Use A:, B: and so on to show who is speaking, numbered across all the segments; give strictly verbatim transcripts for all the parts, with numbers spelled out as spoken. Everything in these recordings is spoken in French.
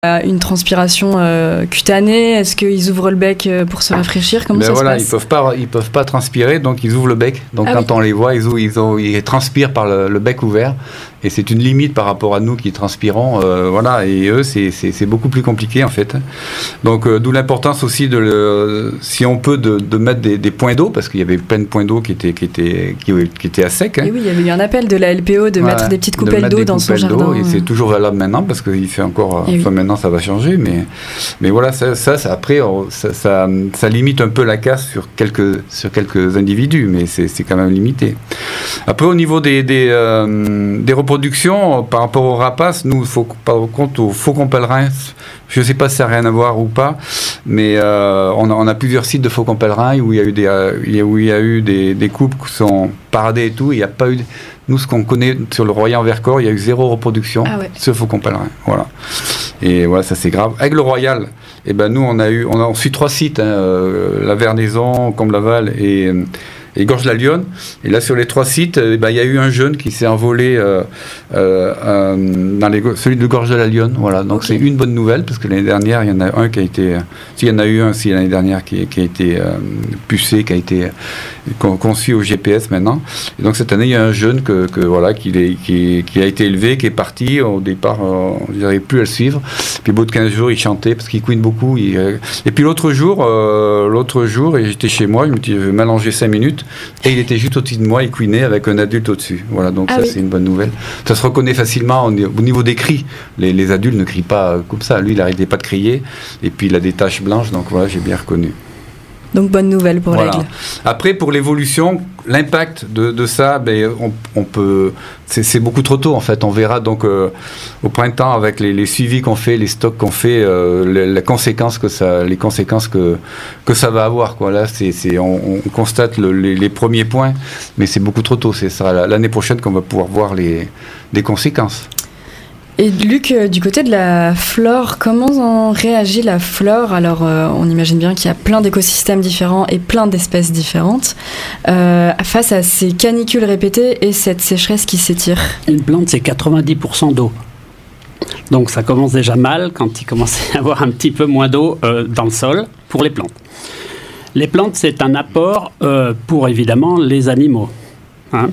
A: une transpiration euh, cutanée? Est-ce qu'ils ouvrent le bec pour se rafraîchir? Comment
B: ben
A: ça
B: voilà,
A: se passe?
B: ils peuvent pas, ils peuvent pas transpirer, donc ils ouvrent le bec. Donc
A: ah
B: quand
A: oui.
B: on les voit, ils, ouvrent, ils, ont, ils transpirent par le, le bec ouvert. Et c'est une limite par rapport à nous qui transpirons. Euh, voilà, et eux, c'est, c'est, c'est beaucoup plus compliqué en fait. Donc euh, d'où l'importance aussi de, le, si on peut, de, de mettre des, des points d'eau, parce qu'il y avait plein de points d'eau qui étaient, qui étaient, qui, qui étaient à sec. Hein.
A: Et oui, il y avait eu un appel de la L P O de
B: voilà,
A: mettre des petites coupelles d'eau dans son jardin.
B: D'eau, et c'est toujours valable maintenant, parce qu'il fait encore...
A: Et
B: enfin,
A: oui.
B: maintenant, ça va changer, mais, mais voilà, ça, ça, ça après, ça, ça, ça limite un peu la casse sur quelques, sur quelques individus, mais c'est, c'est quand même limité. Après, au niveau des, des, euh, des reproductions, par rapport aux rapaces, nous, faut, par contre, au faucon pèlerin, je ne sais pas si ça n'a rien à voir ou pas, mais euh, on, a, on a plusieurs sites de faucon pèlerin où il y a eu des, euh, où il y a eu des, des couples qui sont paradés et tout. Il n'y a pas eu... Nous, ce qu'on connaît sur le Royan Vercors, il y a eu zéro reproduction
A: ah ouais.
B: sur faucon pèlerin. Voilà. Et voilà, ça c'est grave. Aigle Royal, eh ben, nous, on a eu, on a, on suit trois sites, hein, euh, la Vernaison, Comble-Laval et... Euh, et Gorge-la-Lyonne. Et là, sur les trois sites, eh ben, il y a eu un jeune qui s'est envolé euh, euh, euh, dans les, celui de Gorge-la-Lyonne. Voilà. Donc, okay. C'est une bonne nouvelle, parce que l'année dernière, il y en a un qui a été... S'il y en a eu un, si l'année dernière, qui, qui a été euh, pucé, qui a été qu'on, qu'on suit au G P S maintenant. Et donc, cette année, il y a un jeune que, que, voilà, qui, est, qui, qui a été élevé, qui est parti. Au départ, euh, on n'arrivait plus à le suivre. Puis, au bout de quinze jours, il chantait, parce qu'il couine beaucoup. Il, euh... Et puis, l'autre jour, euh, l'autre jour, et j'étais chez moi, je me dis, je vais m'allonger cinq minutes. Et il était juste au-dessus de moi, il couinait avec un adulte au-dessus. Voilà, donc ah ça, oui. C'est une bonne nouvelle. Ça se reconnaît facilement au niveau des cris. Les, les adultes ne crient pas comme ça. Lui, il n'arrêtait pas de crier. Et puis, il a des taches blanches, donc voilà, j'ai bien reconnu.
A: Donc, bonne nouvelle pour
B: voilà.
A: l'aigle.
B: Après, pour l'évolution, l'impact de, de ça, ben, on, on peut... C'est, c'est beaucoup trop tôt, en fait. On verra donc euh, au printemps, avec les, les suivis qu'on fait, les stocks qu'on fait, euh, les, les conséquences que ça, les conséquences que, que ça va avoir, quoi. Là, c'est, c'est, on, on constate le, les, les premiers points, mais c'est beaucoup trop tôt. C'est ça, l'année prochaine qu'on va pouvoir voir les, les conséquences.
A: Et Luc, euh, du côté de la flore, comment en réagit la flore? Alors, euh, on imagine bien qu'il y a plein d'écosystèmes différents et plein d'espèces différentes euh, face à ces canicules répétées et cette sécheresse qui s'étire.
C: Une plante, c'est quatre-vingt-dix pour cent d'eau. Donc, ça commence déjà mal quand il commence à y avoir un petit peu moins d'eau euh, dans le sol pour les plantes. Les plantes, c'est un apport euh, pour, évidemment, les animaux. Hein.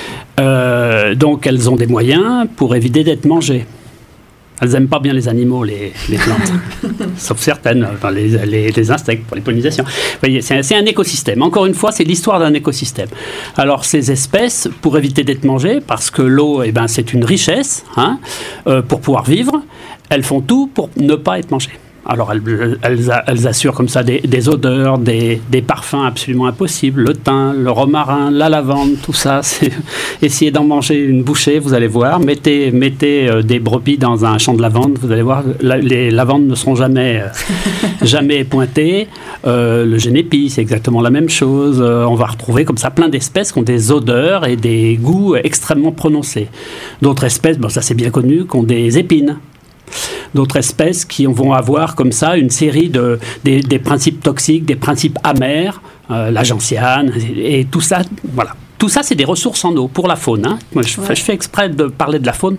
C: Euh, donc, elles ont des moyens pour éviter d'être mangées. Elles n'aiment pas bien les animaux, les, les plantes, sauf certaines, enfin les, les, les insectes pour les pollinisations. Vous voyez, c'est un, c'est un écosystème. Encore une fois, c'est l'histoire d'un écosystème. Alors, ces espèces, pour éviter d'être mangées, parce que l'eau, eh ben, c'est une richesse, hein, euh, pour pouvoir vivre, elles font tout pour ne pas être mangées. Alors, elles, elles, elles assurent comme ça des, des odeurs, des, des parfums absolument impossibles. Le thym, le romarin, la lavande, tout ça. C'est... Essayez d'en manger une bouchée, vous allez voir. Mettez, mettez euh, des brebis dans un champ de lavande, vous allez voir, la, les lavandes ne seront jamais, euh, jamais pointées. Euh, le génépi, c'est exactement la même chose. Euh, on va retrouver comme ça plein d'espèces qui ont des odeurs et des goûts extrêmement prononcés. D'autres espèces, bon, ça c'est bien connu, qui ont des épines. D'autres espèces qui vont avoir comme ça une série de des, des principes toxiques, des principes amers, euh, la gentiane et, et tout ça. Voilà, tout ça c'est des ressources en eau pour la faune. Hein. Moi, je, ouais. je fais exprès de parler de la faune.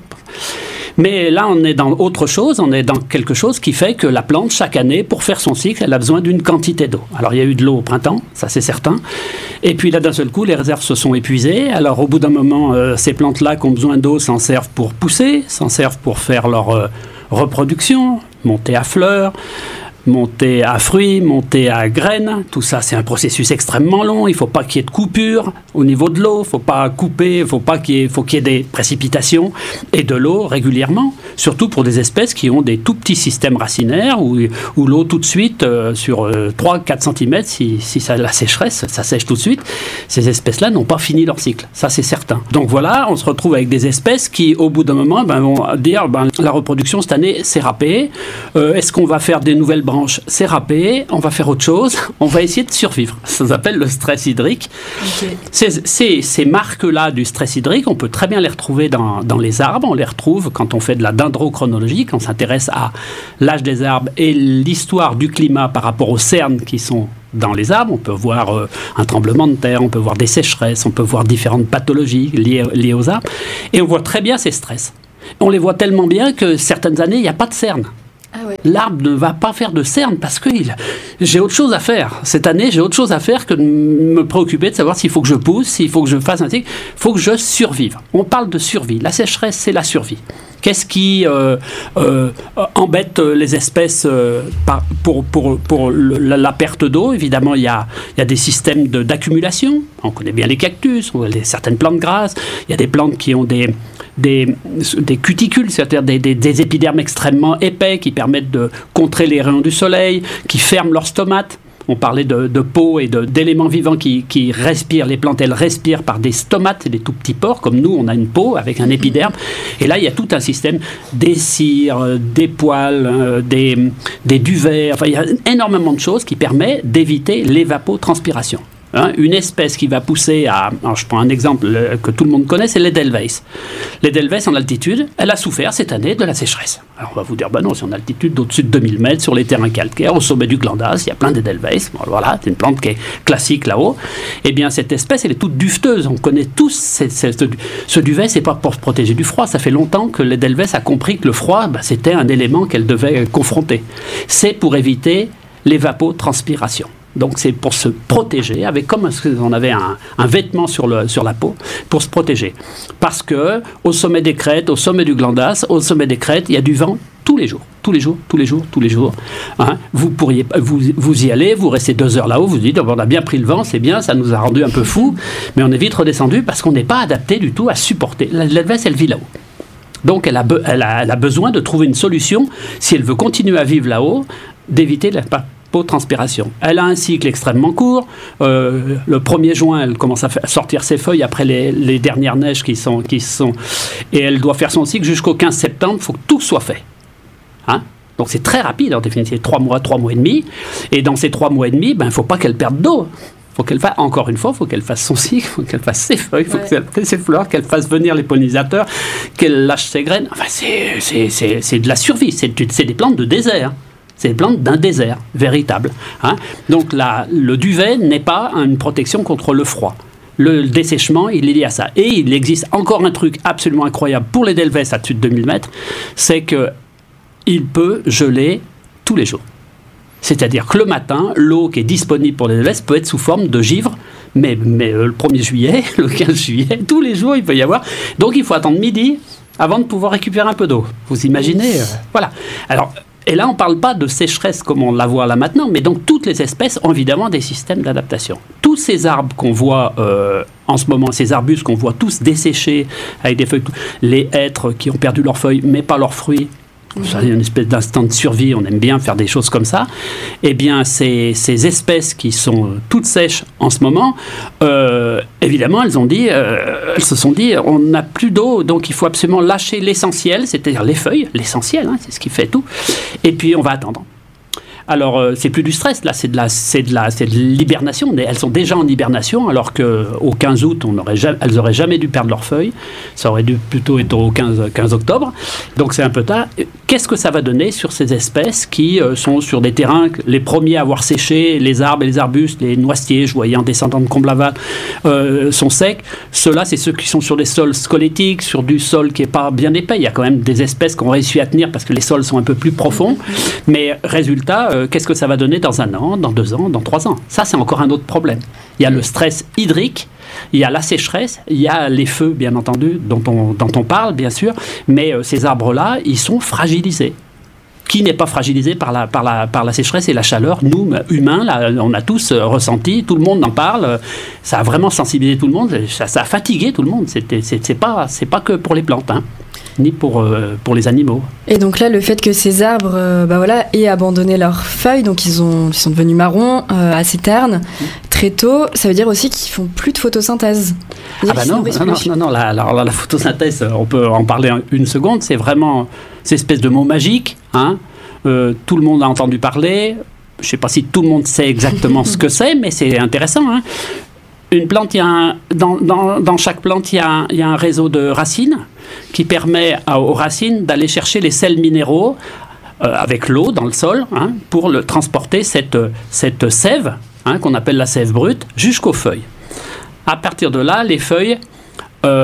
C: Mais là, on est dans autre chose, on est dans quelque chose qui fait que la plante, chaque année, pour faire son cycle, elle a besoin d'une quantité d'eau. Alors, il y a eu de l'eau au printemps, ça c'est certain. Et puis là, d'un seul coup, les réserves se sont épuisées. Alors, au bout d'un moment, euh, ces plantes-là qui ont besoin d'eau s'en servent pour pousser, s'en servent pour faire leur euh, reproduction, monter à fleurs, monter à fruits, monter à graines. Tout ça, c'est un processus extrêmement long. Il ne faut pas qu'il y ait de coupure au niveau de l'eau. Il ne faut pas couper. Il faut pas qu'il y ait, faut qu'il y ait des précipitations et de l'eau régulièrement. Surtout pour des espèces qui ont des tout petits systèmes racinaires où, où l'eau tout de suite, euh, sur euh, trois à quatre centimètres, si, si ça, la sécheresse, ça sèche tout de suite, ces espèces-là n'ont pas fini leur cycle. Ça, c'est certain. Donc voilà, on se retrouve avec des espèces qui, au bout d'un moment, ben, vont dire ben, la reproduction cette année, c'est râpé. Euh, est-ce qu'on va faire des nouvelles branches? C'est râpé, on va faire autre chose, on va essayer de survivre. Ça s'appelle le stress hydrique. Okay. Ces, ces, ces marques-là du stress hydrique, on peut très bien les retrouver dans, dans les arbres. On les retrouve quand on fait de la dendrochronologie, quand on s'intéresse à l'âge des arbres et l'histoire du climat par rapport aux cernes qui sont dans les arbres. On peut voir euh, un tremblement de terre, on peut voir des sécheresses, on peut voir différentes pathologies liées, liées aux arbres. Et on voit très bien ces stress. On les voit tellement bien que certaines années, il n'y a pas de cernes.
A: Ah ouais.
C: L'arbre ne va pas faire de cerne parce que il, j'ai autre chose à faire. Cette année, j'ai autre chose à faire que de me préoccuper de savoir s'il faut que je pousse, s'il faut que je fasse un truc. Il faut que je survive. On parle de survie. La sécheresse, c'est la survie. Qu'est-ce qui euh, euh, embête les espèces euh, par, pour, pour, pour le, la, la perte d'eau? Évidemment, il y a, il y a des systèmes de, d'accumulation. On connaît bien les cactus, ou les, certaines plantes grasses. Il y a des plantes qui ont des, des, des cuticules, c'est-à-dire des, des, des épidermes extrêmement épais qui permettent de contrer les rayons du soleil, qui ferment leurs stomates. On parlait de, de peau et de, d'éléments vivants qui, qui respirent. Les plantes, elles respirent par des stomates, c'est des tout petits pores. Comme nous, on a une peau avec un épiderme. Et là, il y a tout un système, des cires, des poils, des, des duvets. Enfin, il y a énormément de choses qui permettent d'éviter l'évapotranspiration. Hein, une espèce qui va pousser à... Alors je prends un exemple que tout le monde connaît, c'est l'Edelweiss. L'Edelweiss en altitude, elle a souffert cette année de la sécheresse. Alors on va vous dire, ben non, c'est en altitude d'au-dessus de deux mille mètres, sur les terrains calcaires, au sommet du Glandas, il y a plein d'Edelweiss. Bon, voilà, c'est une plante qui est classique là-haut. Eh bien, cette espèce, elle est toute duveteuse. On connaît tous cette, cette, ce duvet, c'est pas pour se protéger du froid. Ça fait longtemps que l'Edelweiss a compris que le froid, ben, c'était un élément qu'elle devait confronter. C'est pour éviter l'évapotranspiration. Donc c'est pour se protéger, avec comme si on avait un, un vêtement sur, le, sur la peau, pour se protéger. Parce que au sommet des crêtes, au sommet du Glandas, au sommet des crêtes, il y a du vent tous les jours, tous les jours, tous les jours, tous les jours. Hein, vous pourriez, vous, vous y allez, vous restez deux heures là-haut, vous dites, oh, on a bien pris le vent, c'est bien, ça nous a rendu un peu fous, mais on est vite redescendu parce qu'on n'est pas adapté du tout à supporter. L'Edelweiss, elle vit là-haut. Donc elle a, be- elle, a, elle a besoin de trouver une solution, si elle veut continuer à vivre là-haut, d'éviter la transpiration. Elle a un cycle extrêmement court. Euh, le premier juin, elle commence à, à sortir ses feuilles après les, les dernières neiges qui sont, qui sont... Et elle doit faire son cycle jusqu'au quinze septembre. Il faut que tout soit fait. Hein? Donc c'est très rapide, en définitive. Trois mois, trois mois et demi. Et dans ces trois mois et demi, il ben, ne faut pas qu'elle perde d'eau. Faut qu'elle fasse, encore une fois, il faut qu'elle fasse son cycle, il faut qu'elle fasse ses feuilles, il faut ouais. qu'elle fasse ses fleurs, qu'elle fasse venir les pollinisateurs, qu'elle lâche ses graines. Enfin, c'est, c'est, c'est, c'est de la survie. C'est, c'est des plantes de désert. C'est des plantes d'un désert véritable. Hein. Donc la, le duvet n'est pas une protection contre le froid. Le dessèchement, il est lié à ça. Et il existe encore un truc absolument incroyable pour l'Edelweiss à dessus de deux mille mètres, c'est qu'il peut geler tous les jours. C'est-à-dire que le matin, l'eau qui est disponible pour l'Edelweiss peut être sous forme de givre, mais, mais euh, le premier juillet, le quinze juillet, tous les jours il peut y avoir. Donc il faut attendre midi avant de pouvoir récupérer un peu d'eau. Vous imaginez euh, Voilà. Alors... Et là, on ne parle pas de sécheresse comme on la voit là maintenant, mais donc toutes les espèces ont évidemment des systèmes d'adaptation. Tous ces arbres qu'on voit euh, en ce moment, ces arbustes qu'on voit tous desséchés avec des feuilles, les hêtres qui ont perdu leurs feuilles mais pas leurs fruits, ça, une espèce d'instinct de survie, on aime bien faire des choses comme ça. Eh bien, ces, ces espèces qui sont toutes sèches en ce moment, euh, évidemment, elles ont dit, euh, elles se sont dit, on n'a plus d'eau, donc il faut absolument lâcher l'essentiel, c'est-à-dire les feuilles, l'essentiel, hein, c'est ce qui fait tout. Et puis, on va attendre. Alors, euh, c'est plus du stress, là, c'est de la, c'est de la, c'est de l'hibernation. Elles sont déjà en hibernation, alors qu'au quinze août, on aurait jamais, elles n'auraient jamais dû perdre leurs feuilles. Ça aurait dû plutôt être au quinze, quinze octobre. Donc, c'est un peu tard. Qu'est-ce que ça va donner sur ces espèces qui euh, sont sur des terrains, les premiers à avoir séché, les arbres et les arbustes, les noisetiers, je voyais en descendant de Comblaval, euh, sont secs. Ceux-là, c'est ceux qui sont sur des sols scolétiques, sur du sol qui n'est pas bien épais. Il y a quand même des espèces qui ont réussi à tenir parce que les sols sont un peu plus profonds. Mais résultat, euh, qu'est-ce que ça va donner dans un an, dans deux ans, dans trois ans? Ça, c'est encore un autre problème. Il y a le stress hydrique, il y a la sécheresse, il y a les feux, bien entendu, dont on, dont on parle, bien sûr, mais euh, ces arbres-là, ils sont fragilisés. Qui n'est pas fragilisé par la, par, la, par la sécheresse et la chaleur? Nous, humains, là, on a tous euh, ressenti, tout le monde en parle, ça a vraiment sensibilisé tout le monde, ça, ça a fatigué tout le monde, C'était, c'est, c'est, pas, c'est pas que pour les plantes, hein, ni pour, euh, pour les animaux.
A: Et donc là, le fait que ces arbres euh, bah voilà, aient abandonné leurs feuilles, donc ils, ont, ils sont devenus marrons, euh, assez ternes, très tôt, ça veut dire aussi qu'ils font plus de photosynthèse.
C: Ah bah non, non, non, non, non, la, la, la photosynthèse, on peut en parler une seconde, c'est vraiment cette espèce de mot magique, hein, euh, tout le monde a entendu parler, je ne sais pas si tout le monde sait exactement ce que c'est, mais c'est intéressant, hein. Une plante, il y a un, dans, dans, dans chaque plante, il y, a un, il y a un réseau de racines qui permet à, aux racines d'aller chercher les sels minéraux euh, avec l'eau dans le sol, hein, pour le, transporter cette, cette sève, hein, qu'on appelle la sève brute, jusqu'aux feuilles. À partir de là, les feuilles, euh,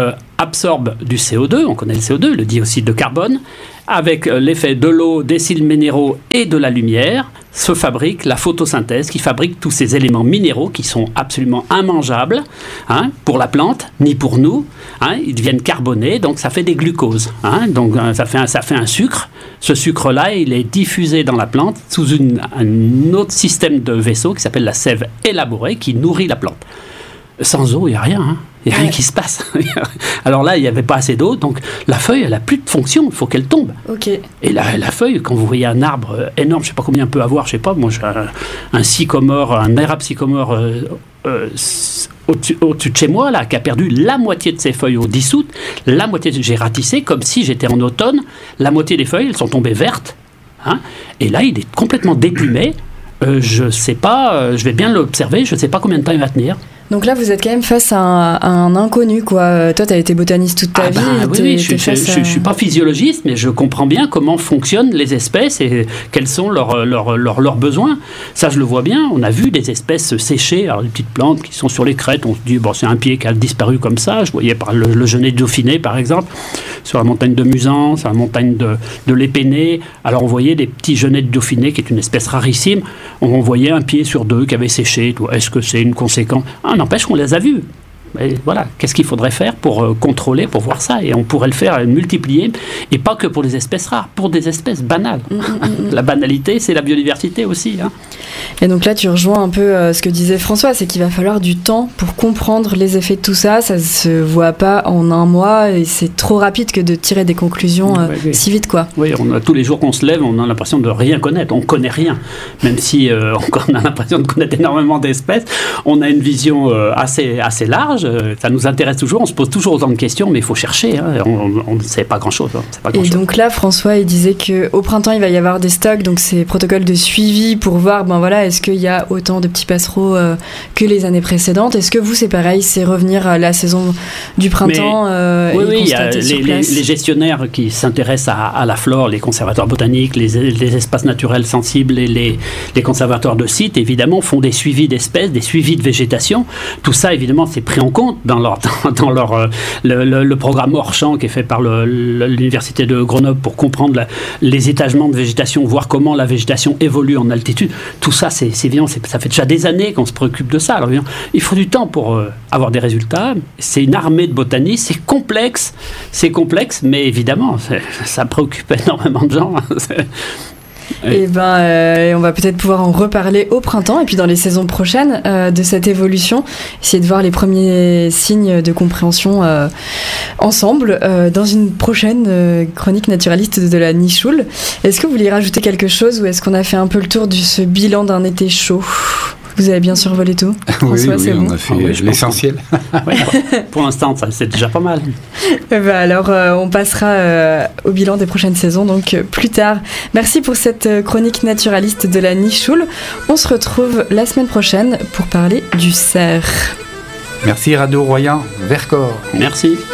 C: absorbe du C O deux, on connaît le C O deux, le dioxyde de carbone, avec l'effet de l'eau, des cils minéraux et de la lumière, se fabrique la photosynthèse qui fabrique tous ces éléments minéraux qui sont absolument immangeables hein, pour la plante, ni pour nous. Hein, ils deviennent carbonés, donc ça fait des glucoses. Hein, donc ça fait, un, ça fait un sucre. Ce sucre-là, il est diffusé dans la plante sous une, un autre système de vaisseau qui s'appelle la sève élaborée qui nourrit la plante. Sans eau, il n'y a rien. Hein. Il n'y a rien qui se passe. Alors là, il n'y avait pas assez d'eau, donc la feuille, elle n'a plus de fonction, il faut qu'elle tombe.
A: Okay.
C: Et la, la feuille, quand vous voyez un arbre énorme, je ne sais pas combien elle peut avoir, je ne sais pas, moi j'ai un, un sycomore, un érable sycomore euh, euh, au-dessus, au-dessus de chez moi, là, qui a perdu la moitié de ses feuilles au dix août, la moitié, de, j'ai ratissé comme si j'étais en automne, la moitié des feuilles, elles sont tombées vertes, hein, et là, il est complètement déplumé. Euh, je ne sais pas, euh, je vais bien l'observer, je ne sais pas combien de temps il va tenir.
A: Donc là, vous êtes quand même face à un, à un inconnu, quoi. Toi, tu as été botaniste toute ta
C: ah
A: vie.
C: Ben, oui, oui, je ne suis pas physiologiste, mais je comprends bien comment fonctionnent les espèces et quels sont leurs, leurs, leurs, leurs besoins. Ça, je le vois bien. On a vu des espèces séchées, alors des petites plantes qui sont sur les crêtes. On se dit, bon, c'est un pied qui a disparu comme ça. Je voyais par le, le genêt de Dauphiné, par exemple, sur la montagne de Musan, sur la montagne de, de l'Épénée. Alors, on voyait des petits genêts de Dauphiné, qui est une espèce rarissime. On voyait un pied sur deux qui avait séché. Est-ce que c'est une conséquence ? Ah, n'empêche qu'on les a vus. Et voilà, qu'est-ce qu'il faudrait faire pour euh, contrôler, pour voir ça ? Et on pourrait le faire, multiplier, et pas que pour les espèces rares, pour des espèces banales. Mmh, mmh, mmh. La banalité, c'est la biodiversité aussi. Hein.
A: Et donc là, tu rejoins un peu euh, ce que disait François, c'est qu'il va falloir du temps pour comprendre les effets de tout ça. Ça se voit pas en un mois, et c'est trop rapide que de tirer des conclusions euh, oui, oui. si vite, quoi.
C: Oui, on a, tous les jours qu'on se lève, on a l'impression de rien connaître. On connaît rien, même si euh, on a l'impression de connaître énormément d'espèces. On a une vision euh, assez, assez large. Ça nous intéresse toujours, on se pose toujours autant de questions, mais il faut chercher, hein. on ne sait pas grand-chose. Hein. Pas grand-chose.
A: Et donc là, François, il disait qu'au printemps, il va y avoir des stocks, donc ces protocoles de suivi pour voir, ben voilà, est-ce qu'il y a autant de petits passereaux euh, que les années précédentes ? Est-ce que vous, c'est pareil, c'est revenir à la saison du printemps euh,
C: oui,
A: et
C: oui,
A: constater
C: il y a
A: sur
C: les,
A: place ?
C: les, les gestionnaires qui s'intéressent à, à la flore, les conservateurs botaniques, les, les espaces naturels sensibles et les, les conservateurs de sites, évidemment, font des suivis d'espèces, des suivis de végétation. Tout ça, évidemment, c'est pris en compte dans leur, dans, dans leur euh, le, le, le programme hors champ qui est fait par le, le, l'université de Grenoble pour comprendre la, les étagements de végétation, voir comment la végétation évolue en altitude. Tout ça, c'est, c'est évident, c'est, ça fait déjà des années qu'on se préoccupe de ça. Alors, il faut du temps pour euh, avoir des résultats. C'est une armée de botanistes, c'est complexe, c'est complexe, mais évidemment, ça préoccupe énormément de gens.
A: Et ben, euh, on va peut-être pouvoir en reparler au printemps et puis dans les saisons prochaines euh, de cette évolution, essayer de voir les premiers signes de compréhension euh, ensemble euh, dans une prochaine euh, chronique naturaliste de la Nichoul. Est-ce que vous voulez rajouter quelque chose ou est-ce qu'on a fait un peu le tour de ce bilan d'un été chaud ? Vous avez bien survolé tout ? François,
B: oui,
A: c'est
B: oui,
A: bon.
B: on a fait
C: oh, oui,
B: l'essentiel.
C: Oui, pour l'instant, ça, c'est déjà pas mal.
A: Bah alors, euh, on passera euh, au bilan des prochaines saisons, donc euh, plus tard. Merci pour cette euh, chronique naturaliste de la Nichoul. On se retrouve la semaine prochaine pour parler du cerf.
B: Merci Radio Royan, Vercors.
C: Merci.